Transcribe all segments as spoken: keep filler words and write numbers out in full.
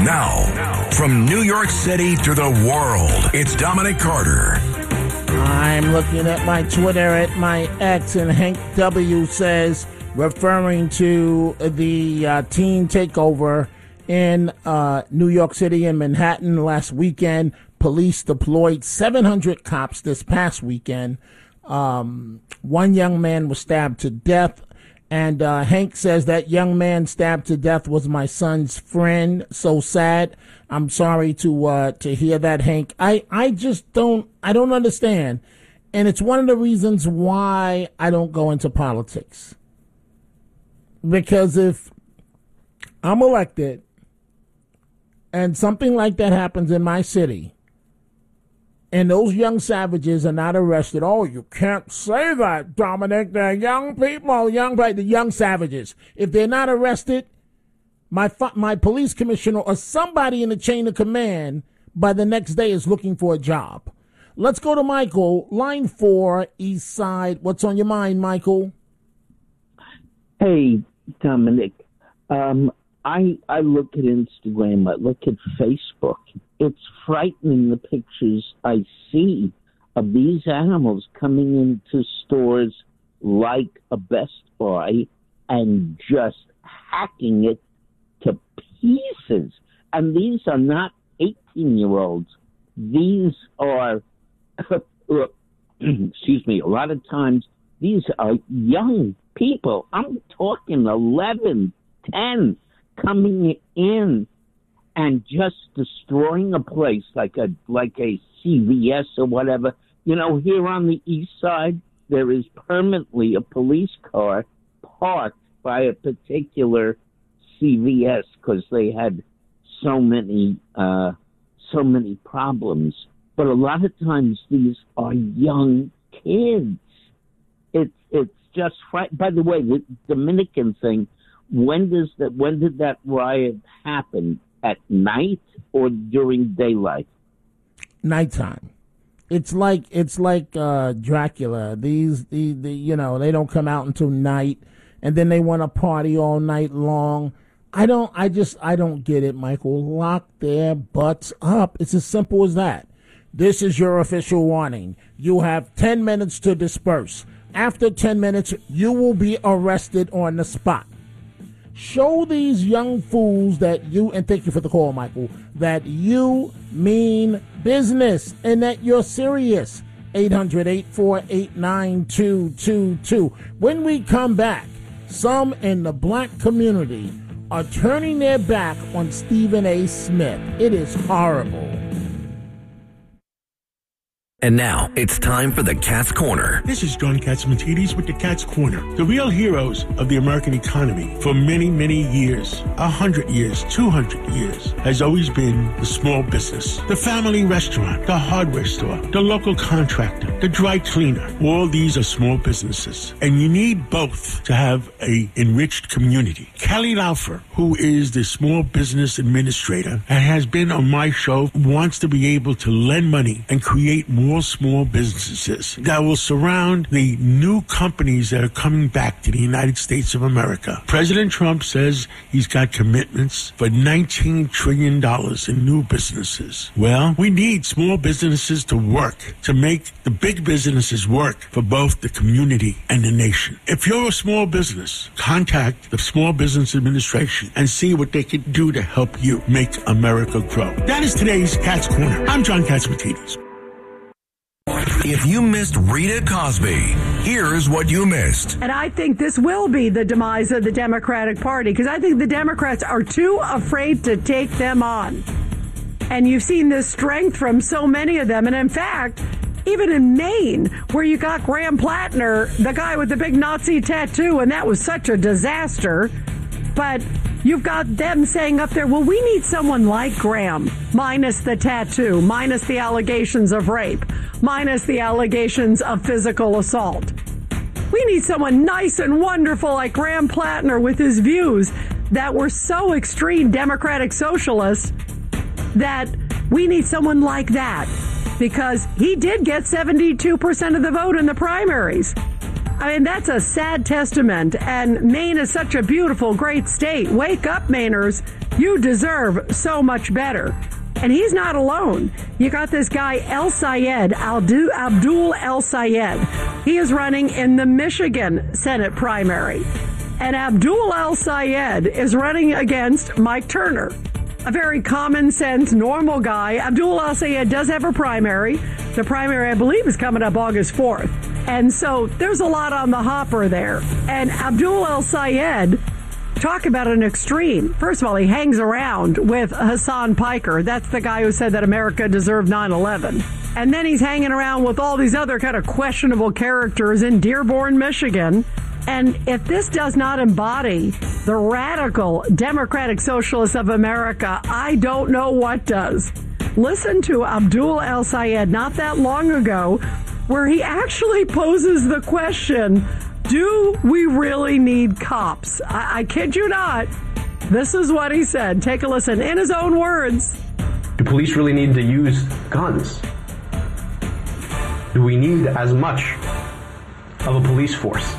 Now, from New York City to the world, it's Dominic Carter. I'm looking at my Twitter at my X, and Hank W. says, referring to the uh, teen takeover in uh, New York City and Manhattan last weekend, police deployed seven hundred cops this past weekend. Um, one young man was stabbed to death. And uh, Hank says that young man stabbed to death was my son's friend. So sad. I'm sorry to uh, to hear that, Hank. I, I just don't I don't understand. And it's one of the reasons why I don't go into politics. Because if I'm elected and something like that happens in my city, and those young savages are not arrested. Oh, you can't say that, Dominic. They're young people, young, the young savages. If they're not arrested, my my police commissioner or somebody in the chain of command by the next day is looking for a job. Let's go to Michael, line four, East Side. What's on your mind, Michael? Hey, Dominic. Um, I I look at Instagram. I look at Facebook. It's frightening, the pictures I see of these animals coming into stores like a Best Buy and just hacking it to pieces. And these are not eighteen-year-olds. These are, excuse me, a lot of times these are young people. I'm talking eleven, ten, coming in and just destroying a place like a like a C V S or whatever. You know, here on the east side, there is permanently a police car parked by a particular C V S because they had so many uh, so many problems. But a lot of times these are young kids. It's it's just right. By the way, the Dominican thing. When does that? When did that riot happen? At night or during daylight? Nighttime. It's like it's like uh, Dracula. These the, the you know they don't come out until night, and then they want to party all night long. I don't. I just I don't get it, Michael. Lock their butts up. It's as simple as that. This is your official warning. You have ten minutes to disperse. After ten minutes, you will be arrested on the spot. Show these young fools that you, and thank you for the call, Michael, that you mean business and that you're serious. eight hundred, eight four eight, nine two two two. When we come back, some in the black community are turning their back on Stephen A. Smith. It is horrible. And now, it's time for the Cat's Corner. This is John Catsimatidis with the Cat's Corner. The real heroes of the American economy for many, many years, a hundred years, two hundred years, has always been the small business. The family restaurant, the hardware store, the local contractor, the dry cleaner. All these are small businesses. And you need both to have a enriched community. Kelly Laufer, who is the small business administrator and has been on my show, wants to be able to lend money and create more More small businesses that will surround the new companies that are coming back to the United States of America. President Trump says he's got commitments for nineteen trillion dollars in new businesses. Well, we need small businesses to work, to make the big businesses work for both the community and the nation. If you're a small business, contact the Small Business Administration and see what they can do to help you make America grow. That is today's Cat's Corner. I'm John Catsimatidis. If you missed Rita Cosby, here's what you missed. And I think this will be the demise of the Democratic Party, because I think the Democrats are too afraid to take them on. And you've seen this strength from so many of them. And in fact, even in Maine, where you got Graham Plattner, the guy with the big Nazi tattoo, and that was such a disaster. But you've got them saying up there, well, we need someone like Graham, minus the tattoo, minus the allegations of rape, minus the allegations of physical assault. We need someone nice and wonderful like Graham Plattner with his views that were so extreme democratic socialists that we need someone like that, because he did get seventy-two percent of the vote in the primaries. I mean, that's a sad testament. And Maine is such a beautiful, great state. Wake up, Mainers. You deserve so much better. And he's not alone. You got this guy, El Sayed, Abdul El Sayed. He is running in the Michigan Senate primary. And Abdul El Sayed is running against Mike Turner, a very common sense, normal guy. Abdul El Sayed does have a primary. The primary, I believe, is coming up August fourth. And so there's a lot on the hopper there. And Abdul El Sayed, talk about an extreme. First of all, he hangs around with Hassan Piker. That's the guy who said that America deserved nine eleven. And then he's hanging around with all these other kind of questionable characters in Dearborn, Michigan. And if this does not embody the radical Democratic Socialists of America, I don't know what does. Listen to Abdul El Sayed not that long ago, where he actually poses the question, do we really need cops? I, I kid you not. This is what he said. Take a listen in his own words. Do police really need to use guns? Do we need as much of a police force?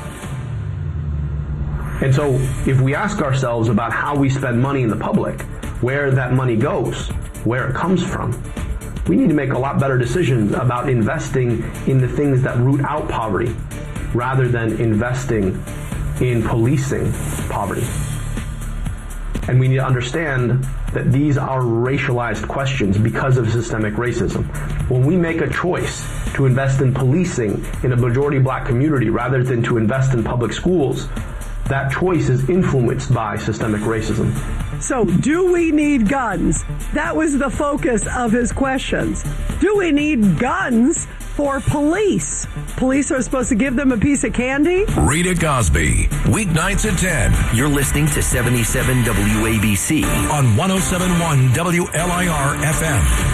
And so if we ask ourselves about how we spend money in the public, where that money goes, where it comes from, we need to make a lot better decisions about investing in the things that root out poverty rather than investing in policing poverty. And we need to understand that these are racialized questions because of systemic racism. When we make a choice to invest in policing in a majority black community rather than to invest in public schools, that choice is influenced by systemic racism. So, do we need guns? That was the focus of his questions. Do we need guns for police? Police are supposed to give them a piece of candy? Rita Cosby, weeknights at ten. You're listening to seventy-seven W A B C on one oh seven point one W L I R F M.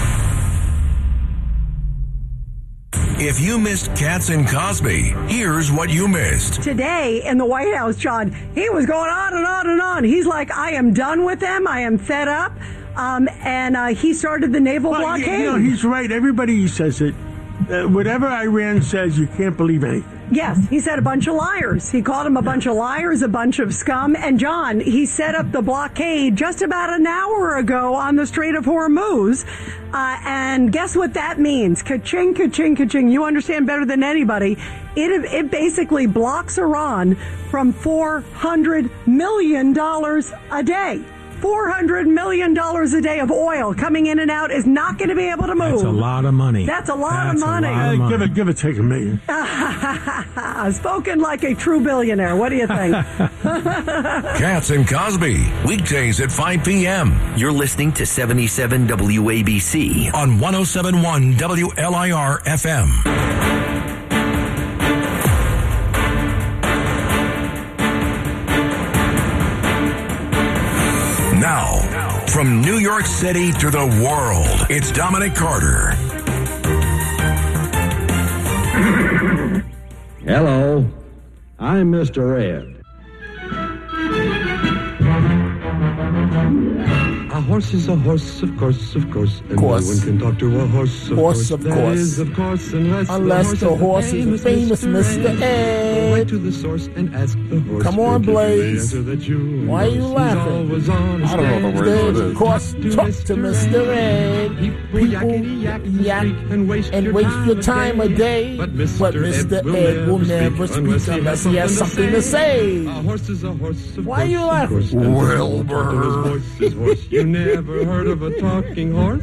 If you missed Katz and Cosby, here's what you missed. Today in the White House, John, he was going on and on and on. He's like, I am done with them. I am fed up. Um, and uh, he started the naval well, blockade. You know, he's right. Everybody says it. Uh, whatever Iran says, you can't believe anything. Yes, he said a bunch of liars. He called them a bunch of liars, a bunch of scum. And John, he set up the blockade just about an hour ago on the Strait of Hormuz. Uh, and guess what that means? Ka-ching, ka-ching, ka-ching. You understand better than anybody. It it basically blocks Iran from four hundred million dollars a day. four hundred million dollars a day of oil coming in and out is not going to be able to move. That's a lot of money. That's a lot That's of money. A lot of money. Give it, give it, take a million. Spoken like a true billionaire. What do you think? Katz and Cosby, weekdays at five p.m. You're listening to seventy-seven W A B C on one oh seven point one W L I R F M. Now, from New York City to the world, it's Dominic Carter. Hello, I'm Mister Ed. A horse is a horse, of course, of course, and course. no one can talk to a horse, of Horse, course. of That course. is, of course, unless, Unless the horse is the famous Mister Ed. Go right to the source and ask the horse. Come on, for Blaze. the answer that you Why are you know. He's laughing? always on his I don't know game. the words of Of this. course, talk to Mister Ed. People yakety yak in the yak street and waste and your waste time your a time a day. day. But Mister But Mister Ed will never speak unless he has something to say. A horse is a horse, of Why are you course, of laughing? course, and Wilbur. his voice is hoarse. You never heard of a talking horse?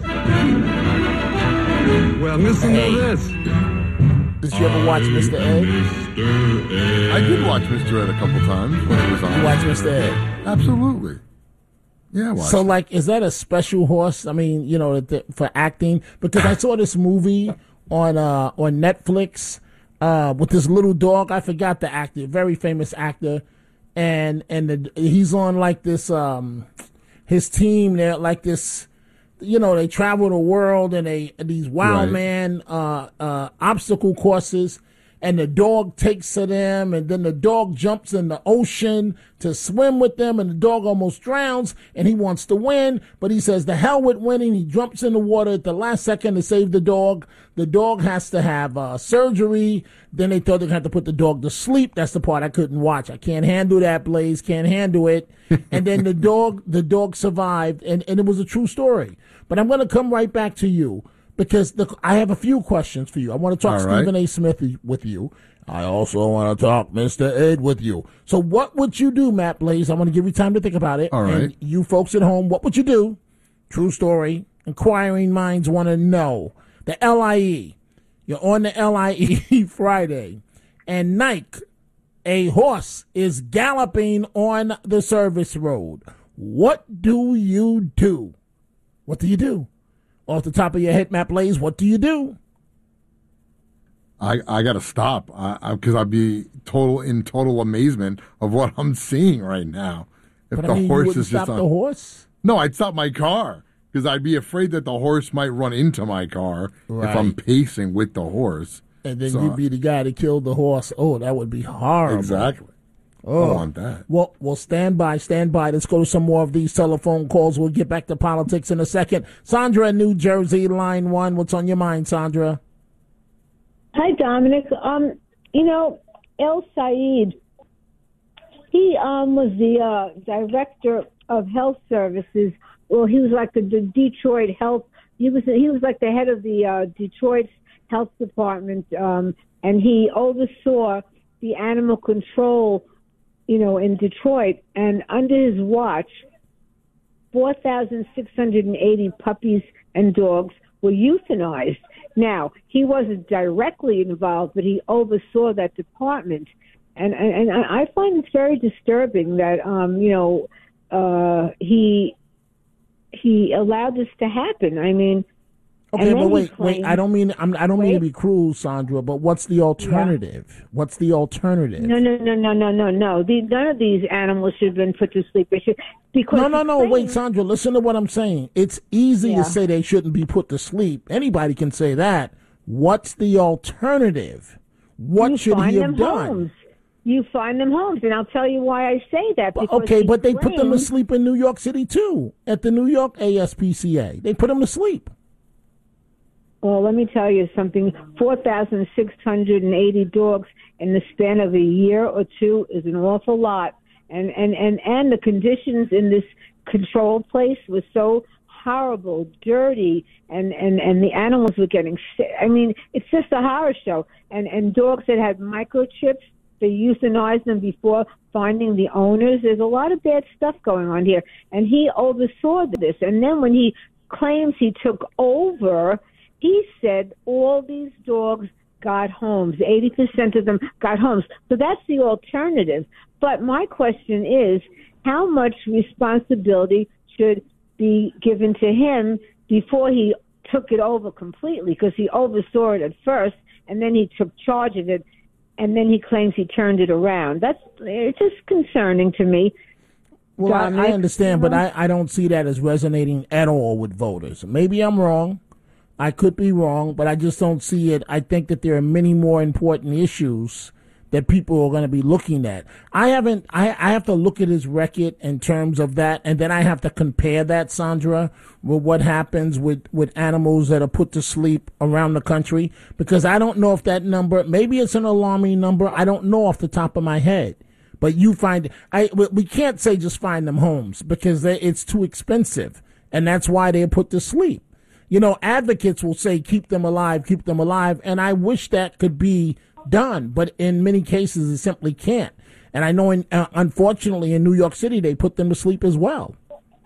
Well, listen Hey. to this. Did you ever watch Mister Ed? I did watch Mister Ed a couple times when it was on. You watch Mister Ed? Absolutely. Yeah, I watched So, it. like, is that a special horse? I mean, you know, that- for acting? Because I saw this movie on uh, on Netflix uh, with this little dog. I forgot the actor, very famous actor, and and the, he's on like this. Um, his team, they're like this. You know, they travel the world and they these wild Right. man uh, uh, obstacle courses. and the dog takes to them, and then the dog jumps in the ocean to swim with them, and the dog almost drowns, and he wants to win, but he says the hell with winning. He jumps in the water at the last second to save the dog. The dog has to have uh, surgery. Then they thought they had to put the dog to sleep. That's the part I couldn't watch. I can't handle that, Blaze. Can't handle it. And then the dog, the dog survived, and, and it was a true story. But I'm going to come right back to you, because the, I have a few questions for you. I want to talk All right. Stephen A. Smith with you. I also want to talk Mister Ed with you. So what would you do, Matt Blaze? I want to give you time to think about it. All right. And you folks at home, what would you do? True story. Inquiring minds want to know. The L I E. You're on the L I E Friday, and Nike, a horse, is galloping on the service road. What do you do? What do you do? Off the top of your head, Matt Blaze, what do you do? I, I got to stop because I'd be total in total amazement of what I'm seeing right now. If But the I mean, horse you wouldn't is just stop on, the horse? No, I'd stop my car because I'd be afraid that the horse might run into my car Right. if I'm pacing with the horse. And then So- you'd be the guy that killed the horse. Oh, that would be horrible. Exactly. I Oh. don't want that. Well, well, stand by, stand by. Let's go to some more of these telephone calls. We'll get back to politics in a second. Sandra in New Jersey, line one. What's on your mind, Sandra? Hi, Dominic. Um, you know, El Said, he um, was the uh, director of health services. Well, he was like the, the Detroit health. He was he was like the head of the uh, Detroit health department, um, and he oversaw the animal control, you know, in Detroit. And under his watch, four thousand six hundred eighty puppies and dogs were euthanized. Now, he wasn't directly involved, but he oversaw that department. And and, and I find it very disturbing that, um, you know, uh, he he allowed this to happen. I mean, Okay, and but then he wait, wait. claimed- I don't mean I'm, I don't mean to Wait. be cruel, Sandra. But what's the alternative? What's the alternative? No, no, no, no, no, no, no. The, none of these animals should have been put to sleep. They should, because No, no, he no. claimed- Wait, Sandra. Listen to what I'm saying. It's easy Yeah. to say they shouldn't be put to sleep. Anybody can say that. What's the alternative? What you should find he have them done? homes. You find them homes, and I'll tell you why I say that. Because Okay, he but they put them to claimed- sleep in New York City too, at the New York A S P C A. They put them to sleep. Well, let me tell you something. four thousand six hundred eighty dogs in the span of a year or two is an awful lot. And, and, and, and the conditions in this control place were so horrible, dirty, and, and, and the animals were getting sick. I mean, it's just a horror show. And, and dogs that had microchips, they euthanized them before finding the owners. There's a lot of bad stuff going on here. And he oversaw this. And then when he claims he took over, he said all these dogs got homes. eighty percent of them got homes. So that's the alternative. But my question is, how much responsibility should be given to him before he took it over completely? Because he oversaw it at first, and then he took charge of it, and then he claims he turned it around. That's it's just concerning to me. Well, I, I Dominic, understand, you but know? I, I don't see that as resonating at all with voters. Maybe I'm wrong. I could be wrong, but I just don't see it. I think that there are many more important issues that people are going to be looking at. I haven't, I, I have to look at his record in terms of that, and then I have to compare that, Sandra, with what happens with, with animals that are put to sleep around the country, because I don't know if that number, maybe it's an alarming number. I don't know off the top of my head. But you find, I, we can't say just find them homes because they, it's too expensive, and that's why they're put to sleep. You know, advocates will say, keep them alive, keep them alive. And I wish that could be done. But in many cases, it simply can't. And I know, in, uh, unfortunately, in New York City, they put them to sleep as well.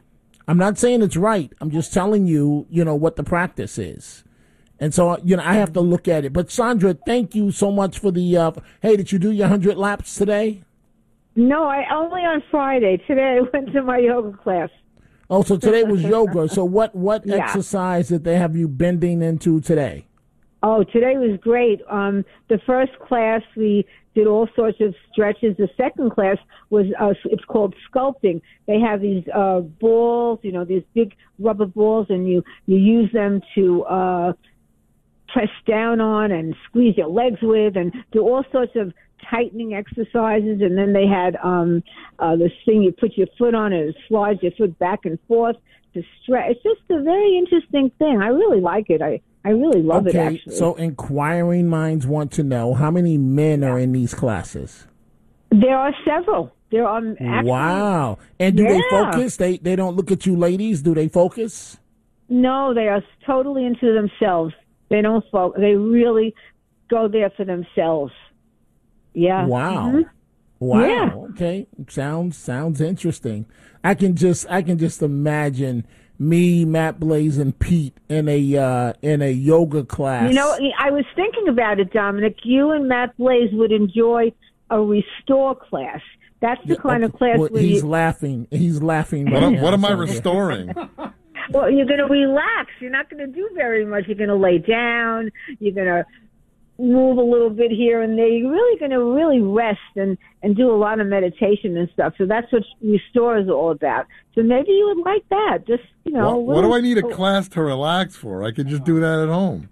I'm not saying it's right. I'm just telling you, you know, what the practice is. And so, you know, I have to look at it. But, Sandra, thank you so much for the, uh, hey, did you do your one hundred laps today? No, I only on Friday. Today I went to my yoga class. Oh, so today was yoga. So what, what Yeah. exercise did they have you bending into today? Oh, today was great. Um, the first class, we did all sorts of stretches. The second class was, uh, it's called sculpting. They have these uh, balls, you know, these big rubber balls, and you, you use them to uh, press down on and squeeze your legs with, and do all sorts of tightening exercises. And then they had um, uh, this thing you put your foot on and it slides your foot back and forth to stretch. It's just a very interesting thing. I really like it. I, I really love okay, it, actually. So inquiring minds want to know how many men are in these classes? There are several. There are actually, wow. And do yeah. they focus? They they don't look at you ladies? Do they focus? No, they are totally into themselves. They don't focus. They really go there for themselves. Yeah. Wow. Mm-hmm. Wow. Yeah. Okay. Sounds sounds interesting. I can just I can just imagine me, Matt Blaze, and Pete in a uh, in a yoga class. You know, I was thinking about it, Dominic. You and Matt Blaze would enjoy a restore class. That's the kind okay. of class well, where he's you... laughing. He's laughing. What, Right am, now, what am I Sandra. restoring? Well, you're going to relax. You're not going to do very much. You're going to lay down. You're going to move a little bit here and there. You're really going to really rest and, and do a lot of meditation and stuff. So that's what Restore is all about. So maybe you would like that. Just, you know. What, what do I need a little, class to relax for? I could just do that at home.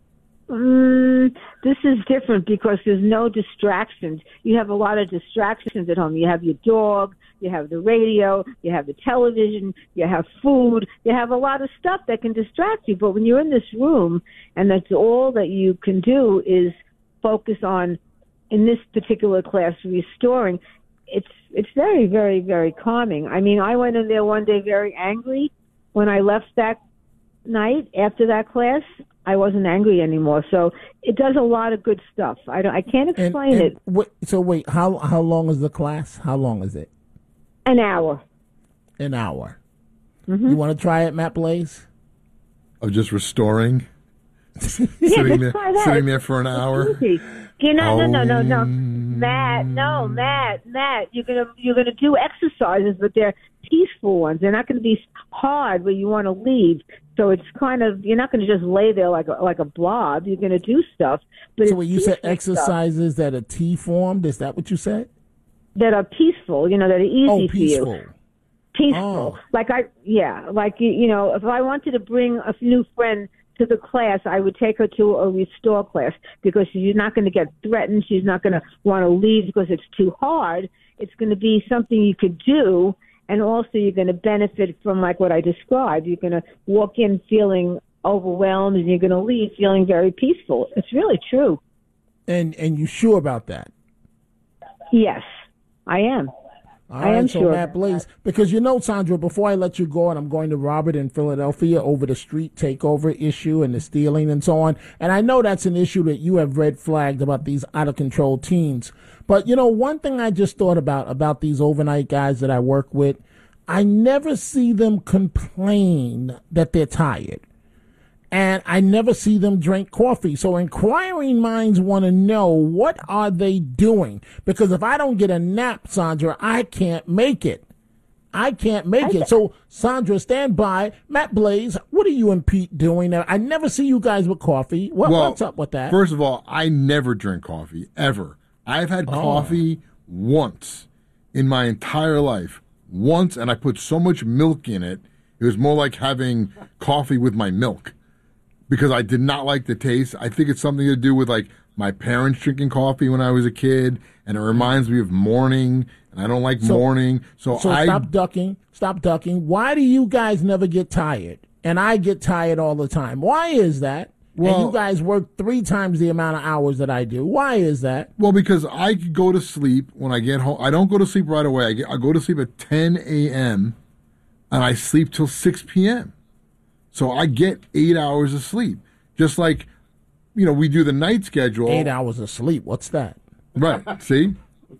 Mm, this is different because there's no distractions. You have a lot of distractions at home. You have your dog, you have the radio, you have the television, you have food, you have a lot of stuff that can distract you. But when you're in this room and that's all that you can do is focus on, in this particular class, restoring, it's it's very, very, very calming. I mean, I went in there one day very angry. When I left that night after that class, I wasn't angry anymore. So it does a lot of good stuff. I, don't, I can't explain and, and it. Wait, so wait, how how long is the class? How long is it? An hour. An hour. Mm-hmm. You want to try it, Matt Blaze? Of just restoring? Yeah, sitting, let's there, try that. sitting there for an It's hour? easy. You know, no, no, no, no, Um, Matt, no, Matt, Matt. You're gonna you're gonna do exercises, but they're peaceful ones. They're not going to be hard where you want to leave. So it's kind of you're not going to just lay there like a, like a blob. You're going to do stuff. But So it's when you said peaceful exercises that are T formed, is that what you said? stuff that are peaceful, you know, that are easy Oh, for you. peaceful. Peaceful. Oh. Like I, yeah, like you, you know, if I wanted to bring a new friend to the class, I would take her to a restore class because she's not going to get threatened. She's not going to want to leave because it's too hard. It's going to be something you could do, and also you're going to benefit from like what I described. You're going to walk in feeling overwhelmed, and you're going to leave feeling very peaceful. It's really true. And and you sure about that? Yes, I am. All I am right, so sure. Matt Blaze, because you know, Sandra, before I let you go, and I'm going to Robert in Philadelphia over the street takeover issue and the stealing and so on, and I know that's an issue that you have red flagged about these out of control teens. But you know, one thing I just thought about about these overnight guys that I work with, I never see them complain that they're tired. And I never see them drink coffee. So inquiring minds want to know, what are they doing? Because if I don't get a nap, Sandra, I can't make it. I can't make it. So, Sandra, stand by. Matt Blaze, what are you and Pete doing? I never see you guys with coffee. What, well, what's up with that? First of all, I never drink coffee, ever. I've had Oh. coffee once in my entire life. Once, and I put so much milk in it, it was more like having coffee with my milk. Because I did not like the taste. I think it's something to do with like my parents drinking coffee when I was a kid, and it reminds me of morning, and I don't like So- morning. So, So I stop ducking. Stop ducking. Why do you guys never get tired? And I get tired all the time. Why is that? Well- and you guys work three times the amount of hours that I do. Why is that? well because I go to sleep when I get home. I don't go to sleep right away. I, get, I go to sleep at ten a.m. and I sleep till six p.m. So I get eight hours of sleep. Just like, you know, we do the night schedule. Eight hours of sleep. What's that? Right. See?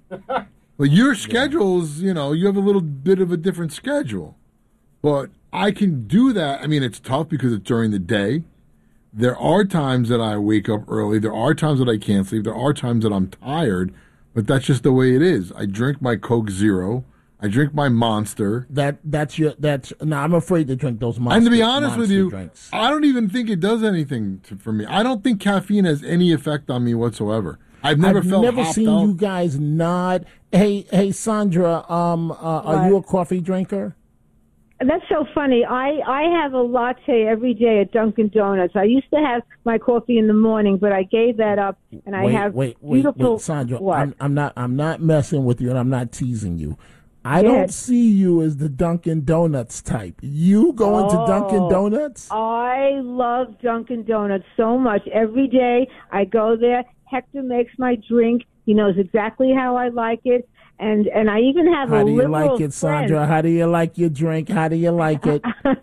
Well, your schedule's, you know, you have a little bit of a different schedule. But I can do that. I mean, it's tough because it's during the day. There are times that I wake up early. There are times that I can't sleep. There are times that I'm tired. But that's just the way it is. I drink my Coke Zero. I drink my Monster. That that's your that's. No, I'm afraid to drink those monster. And to be honest with monster you, drinks. I don't even think it does anything to, for me. I don't think caffeine has any effect on me whatsoever. I've never I've felt never hopped seen out. you guys nod. Hey, hey, Sandra, um, uh, are you a coffee drinker? That's so funny. I, I have a latte every day at Dunkin' Donuts. I used to have my coffee in the morning, but I gave that up, and I wait, have wait, wait, beautiful. wait, Sandra. What? I'm, I'm not. I'm not messing with you, and I'm not teasing you. I Go don't ahead. see you as the Dunkin' Donuts type. You going Oh, to Dunkin' Donuts? I love Dunkin' Donuts so much. Every day I go there. Hector makes my drink. He knows exactly how I like it. And and I even have How a do you liberal like it, Sandra? friend. How do you like your drink? How do you like it?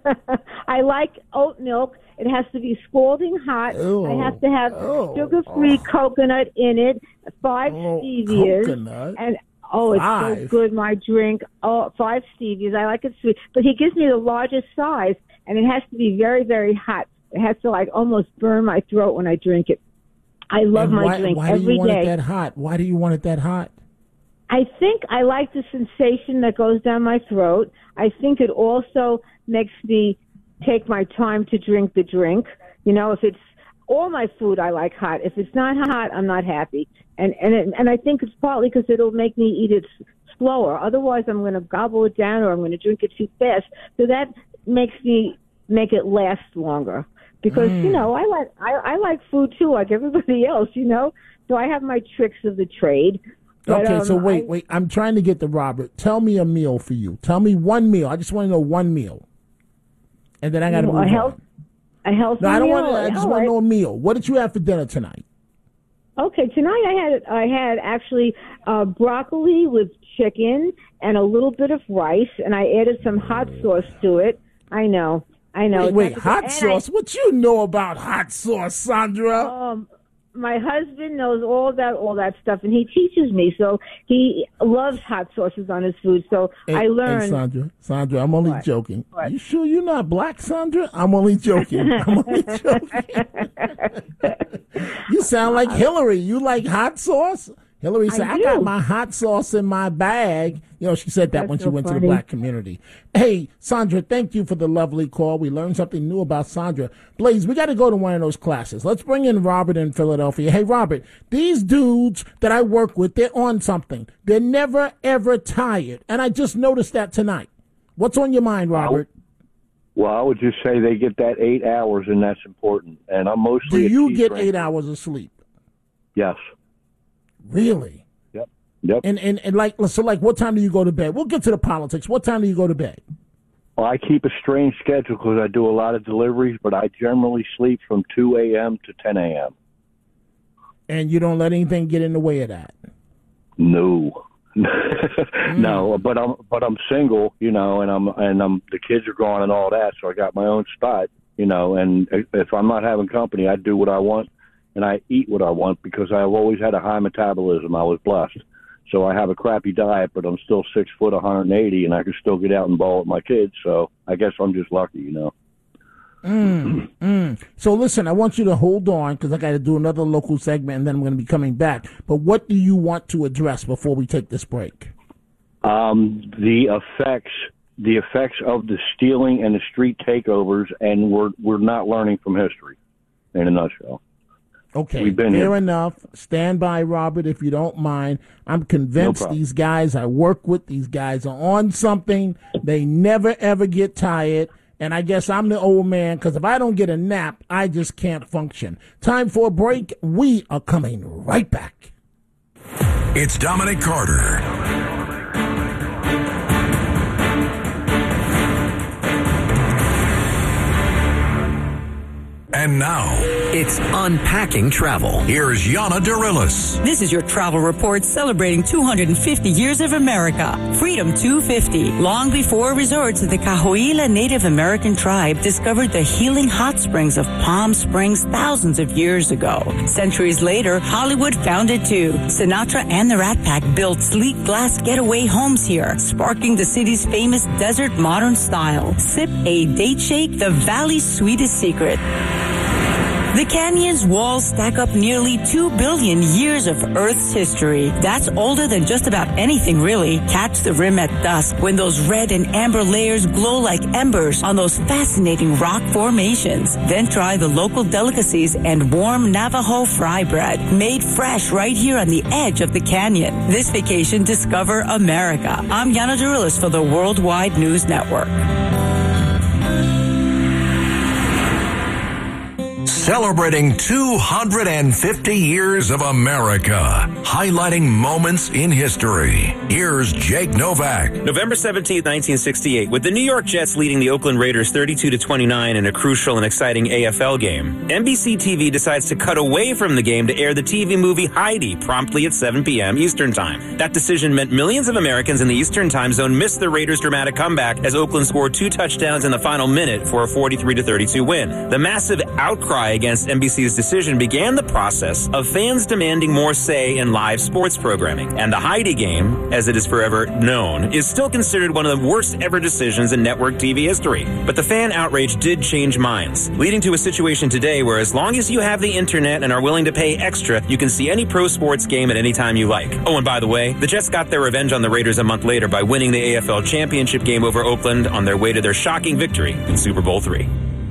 I like oat milk. It has to be scalding hot. Ew. I have to have Oh. sugar-free coconut in it, five Oh, stevias, coconut? and oh, it's Five? so good. My drink, oh, five stevias. I like it sweet, but he gives me the largest size, and it has to be very, very hot. It has to like almost burn my throat when I drink it. I love And my why, drink why do every you want day. it that hot? Why do you want it that hot? I think I like the sensation that goes down my throat. I think it also makes me take my time to drink the drink. You know, if it's all my food, I like hot. If it's not hot, I'm not happy. And and it, and I think it's partly because it'll make me eat it s- slower. Otherwise, I'm going to gobble it down or I'm going to drink it too fast. So that makes me make it last longer. Because Mm. you know, I like I, I like food too, like everybody else. You know, so I have my tricks of the trade. But, Okay, um, so wait, I- wait. I'm trying to get to Robert. Tell me a meal for you. Tell me one meal. I just want to know one meal, and then I got to move a health, on. a healthy No, I don't meal. want. I just All want to right. know a meal. What did you have for dinner tonight? Okay, tonight I had I had actually uh, broccoli with chicken and a little bit of rice, and I added some hot sauce to it. I know, I know. Wait, It's wait not- hot and sauce? What you know about hot sauce, Sandra? I, um, my husband knows all that all that stuff, and he teaches me. So he loves hot sauces on his food. So Hey, I learned. Hey, Sandra, Sandra, I'm only What? joking. What? You sure you're not black, Sandra? I'm only joking. I'm only joking. You sound like Hillary. You like hot sauce? Hillary said, I I, got do. my hot sauce in my bag. You know, she said that That's when she so went to the funny. black community. Hey, Sandra, thank you for the lovely call. We learned something new about Sandra. Blaze, we got to go to one of those classes. Let's bring in Robert in Philadelphia. Hey, Robert, these dudes that I work with, they're on something. They're never, ever tired. And I just noticed that tonight. What's on your mind, Robert? Well, I would just say they get that eight hours, and that's important. And I'm mostly Do a you tea get drinker. eight hours of sleep? Yes. Really? Yep. Yep. And, and and like so, like what time do you go to bed? We'll get to the politics. What time do you go to bed? Well, I keep a strange schedule because I do a lot of deliveries, but I generally sleep from two a.m. to ten a.m. And you don't let anything get in the way of that. No. No, but I'm but I'm single, you know, and I'm and I'm the kids are gone and all that, so I got my own spot, you know, and if I'm not having company, I do what I want and I eat what I want because I've always had a high metabolism. I was blessed. So I have a crappy diet, but I'm still six foot, one hundred eighty, and I can still get out and ball with my kids. So I guess I'm just lucky, you know. Mm, mm. So listen, I want you to hold on because I got to do another local segment, and then I'm going to be coming back. But what do you want to address before we take this break? Um, the effects, the effects of the stealing and the street takeovers, and we're we're not learning from history, in a nutshell. Okay, We've been fair here. enough. Stand by, Robert, if you don't mind. I'm convinced problem. these guys I work with, these guys are on something. They never, ever get tired. And I guess I'm the old man because if I don't get a nap, I just can't function. Time for a break. We are coming right back. It's Dominic Carter. And now, it's Unpacking Travel. Here's Yana Darilis. This is your travel report celebrating two hundred fifty years of America. Freedom two fifty. Long before resorts, the Cahuilla Native American tribe discovered the healing hot springs of Palm Springs thousands of years ago. Centuries later, Hollywood found it too. Sinatra and the Rat Pack built sleek glass getaway homes here, sparking the city's famous desert modern style. Sip a date shake, the valley's sweetest secret. The canyon's walls stack up nearly two billion years of Earth's history. That's older than just about anything, really. Catch the rim at dusk when those red and amber layers glow like embers on those fascinating rock formations. Then try the local delicacies and warm Navajo fry bread, made fresh right here on the edge of the canyon. This vacation, discover America. I'm Yana Darilis for the Worldwide News Network. Celebrating two hundred fifty years of America, highlighting moments in history. Here's Jake Novak. November seventeenth, nineteen sixty-eight, with the New York Jets leading the Oakland Raiders thirty-two to twenty-nine in a crucial and exciting A F L game, N B C T V decides to cut away from the game to air the T V movie Heidi promptly at seven p.m. Eastern Time. That decision meant millions of Americans in the Eastern Time Zone missed the Raiders' dramatic comeback as Oakland scored two touchdowns in the final minute for a forty-three to thirty-two win. The massive outcry against N B C's decision began the process of fans demanding more say in live sports programming. And the Heidi game, as it is forever known, is still considered one of the worst ever decisions in network T V history. But the fan outrage did change minds, leading to a situation today where as long as you have the internet and are willing to pay extra, you can see any pro sports game at any time you like. Oh, and by the way, the Jets got their revenge on the Raiders a month later by winning the A F L championship game over Oakland on their way to their shocking victory in Super Bowl three.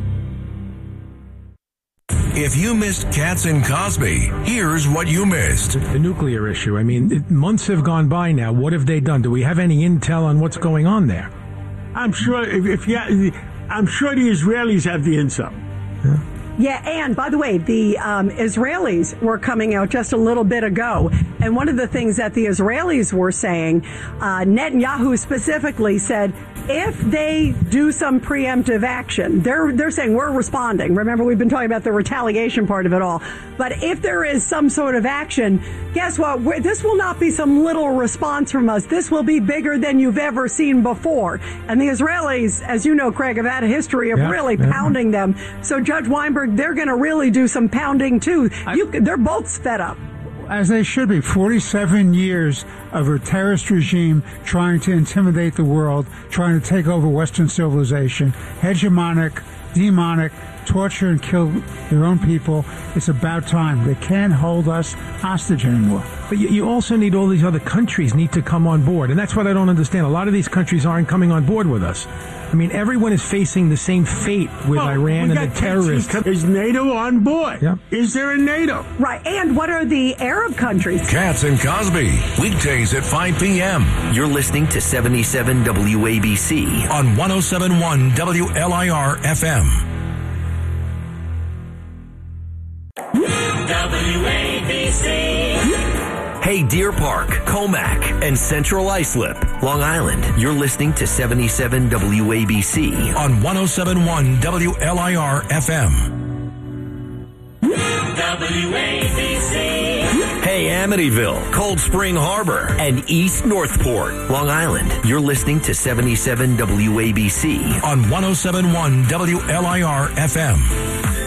If you missed Katz and Cosby, here's what you missed. The nuclear issue. I mean, it, months have gone by now. What have they done? Do we have any intel on what's going on there? I'm sure if, if you, I'm sure the Israelis have the intel. Yeah. Yeah, and by the way, the um, Israelis were coming out just a little bit ago, and one of the things that the Israelis were saying, uh, Netanyahu specifically said, if they do some preemptive action, they're they're saying we're responding. Remember, we've been talking about the retaliation part of it all. But if there is some sort of action, guess what? We're, this will not be some little response from us. This will be bigger than you've ever seen before. And the Israelis, as you know, Craig, have had a history of yeah, really yeah. pounding them. So Judge Weinberg, they're going to really do some pounding too. You, they're both fed up. As they should be. forty-seven years of a terrorist regime trying to intimidate the world, trying to take over Western civilization, hegemonic, demonic, torture and kill their own people. It's about time. They can't hold us hostage anymore. But you, you also need all these other countries need to come on board. And that's what I don't understand. A lot of these countries aren't coming on board with us. I mean, everyone is facing the same fate with well, Iran and the terrorists. Is NATO on board? Yeah. Is there a NATO? Right. And what are the Arab countries? Katz and Cosby, weekdays at five p.m. You're listening to seventy-seven W A B C on one oh seven point one W L I R F M. W A B C. Hey, Deer Park, Comac, and Central Islip, Long Island. You're listening to seventy-seven W A B C on one oh seven point one W L I R F M. W A B C. Hey, Amityville, Cold Spring Harbor, and East Northport, Long Island. You're listening to seventy-seven W A B C on one oh seven point one W L I R F M.